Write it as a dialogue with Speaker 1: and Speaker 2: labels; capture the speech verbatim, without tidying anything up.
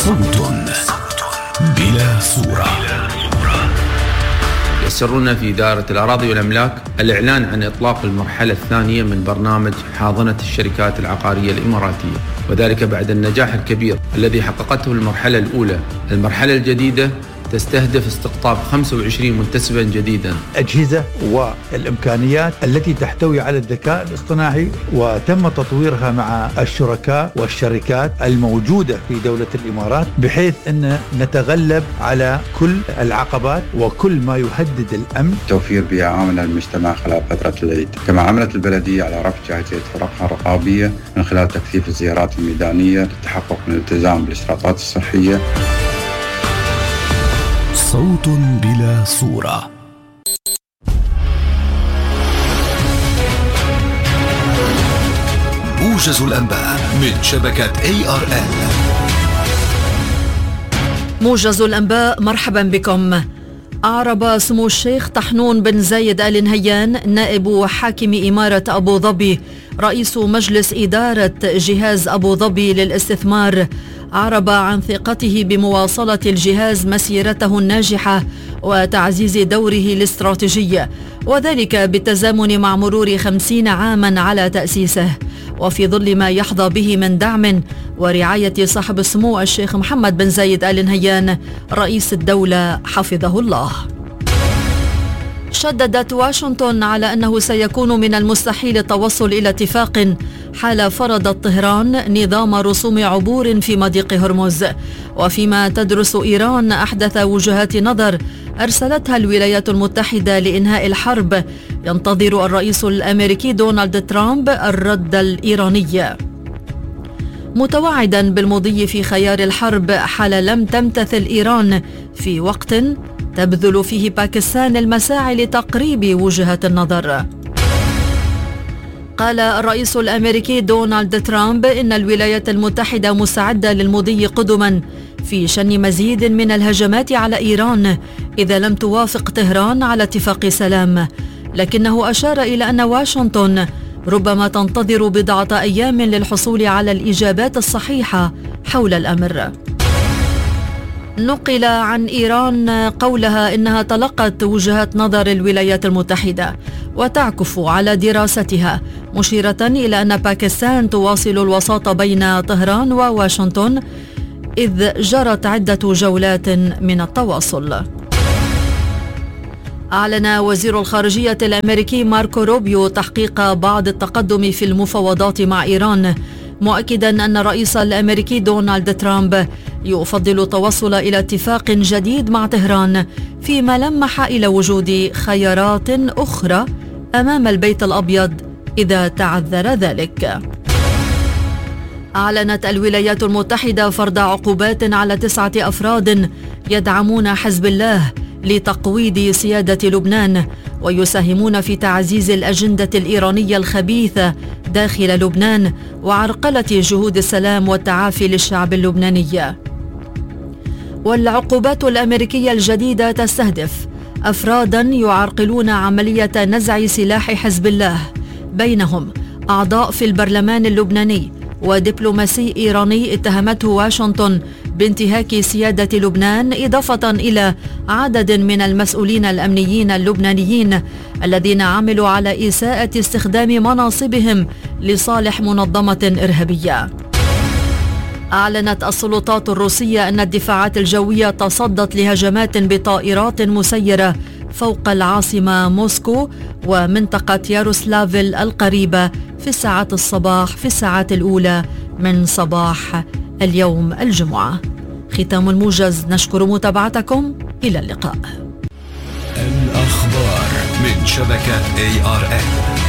Speaker 1: صوت بلا صورة.
Speaker 2: يسرنا في إدارة الأراضي والأملاك الإعلان عن إطلاق المرحلة الثانية من برنامج حاضنة الشركات العقارية الإماراتية، وذلك بعد النجاح الكبير الذي حققته المرحلة الأولى. المرحلة الجديدة تستهدف استقطاب خمسة وعشرين منتسبا جديدا.
Speaker 3: أجهزة والإمكانيات التي تحتوي على الذكاء الاصطناعي وتم تطويرها مع الشركاء والشركات الموجودة في دولة الإمارات، بحيث أن نتغلب على كل العقبات وكل ما يهدد الأمن.
Speaker 4: توفير بيئة آمنة للمجتمع خلال فترة العيد. كما عملت البلدية على رفع جاهزية فرقها الرقابية من خلال تكثيف الزيارات الميدانية للتحقق من الالتزام بالإشراطات الصحية.
Speaker 1: صوت بلا صورة. موجز الأنباء من شبكة إيه آر إل.
Speaker 5: موجز الأنباء، مرحبا بكم. أعرب سمو الشيخ طحنون بن زايد آل نهيان نائب حاكم إمارة أبو ظبي رئيس مجلس إدارة جهاز أبو ظبي للاستثمار، أعرب عن ثقته بمواصلة الجهاز مسيرته الناجحة وتعزيز دوره الاستراتيجي، وذلك بالتزامن مع مرور خمسين عاما على تأسيسه، وفي ظل ما يحظى به من دعم ورعاية صاحب السمو الشيخ محمد بن زايد آل نهيان رئيس الدولة حفظه الله. شددت واشنطن على أنه سيكون من المستحيل التوصل إلى اتفاق حال فرضت طهران نظام رسوم عبور في مضيق هرمز، وفيما تدرس إيران أحدث وجهات نظر أرسلتها الولايات المتحدة لإنهاء الحرب، ينتظر الرئيس الأمريكي دونالد ترامب الرد الإيراني، متوعدا بالمضي في خيار الحرب حال لم تمتثل إيران في وقت تبذل فيه باكستان المساعي لتقريب وجهة النظر. قال الرئيس الأمريكي دونالد ترامب إن الولايات المتحدة مستعدة للمضي قدما في شن مزيد من الهجمات على إيران إذا لم توافق طهران على اتفاق سلام، لكنه أشار إلى أن واشنطن ربما تنتظر بضعة أيام للحصول على الإجابات الصحيحة حول الأمر. نقل عن إيران قولها إنها تلقت وجهات نظر الولايات المتحدة وتعكف على دراستها، مشيرة إلى أن باكستان تواصل الوساطة بين طهران وواشنطن إذ جرت عدة جولات من التواصل. أعلن وزير الخارجية الأمريكي ماركو روبيو تحقيق بعض التقدم في المفاوضات مع إيران، مؤكدا أن الرئيس الأمريكي دونالد ترامب يفضل التوصل إلى اتفاق جديد مع طهران، فيما لمح إلى وجود خيارات أخرى أمام البيت الأبيض إذا تعذر ذلك. أعلنت الولايات المتحدة فرض عقوبات على تسعة أفراد يدعمون حزب الله لتقويض سيادة لبنان ويساهمون في تعزيز الأجندة الإيرانية الخبيثة داخل لبنان وعرقلة جهود السلام والتعافي للشعب اللبناني. والعقوبات الأمريكية الجديدة تستهدف أفرادا يعرقلون عملية نزع سلاح حزب الله، بينهم أعضاء في البرلمان اللبناني ودبلوماسي إيراني اتهمته واشنطن بانتهاك سيادة لبنان، إضافة إلى عدد من المسؤولين الأمنيين اللبنانيين الذين عملوا على إساءة استخدام مناصبهم لصالح منظمة إرهابية. أعلنت السلطات الروسية أن الدفاعات الجوية تصدت لهجمات بطائرات مسيرة فوق العاصمة موسكو ومنطقة ياروسلافل القريبة في الساعات الصباح في الساعات الأولى من صباح اليوم الجمعة. ختام الموجز، نشكر متابعتكم، إلى اللقاء.
Speaker 1: الأخبار من شبكة إيه آر إل.